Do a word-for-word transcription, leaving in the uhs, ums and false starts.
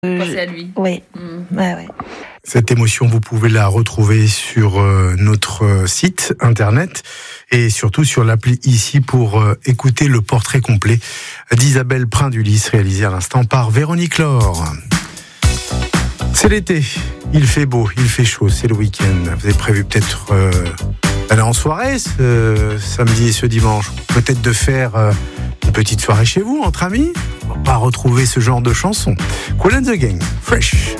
Penser à lui. Oui, Mmh. ouais, ouais. Cette émotion, vous pouvez la retrouver sur euh, notre euh, site internet et surtout sur l'appli ici pour euh, écouter le portrait complet d'Isabelle Prin-Dulis, réalisé à l'instant par Véronique Laure. C'est l'été, il fait beau, il fait chaud, c'est le week-end. Vous avez prévu peut-être euh, d'aller en soirée ce samedi et ce dimanche, peut-être de faire euh, une petite soirée chez vous, entre amis. On va pas retrouver ce genre de chanson. Kool and the Gang, Fresh.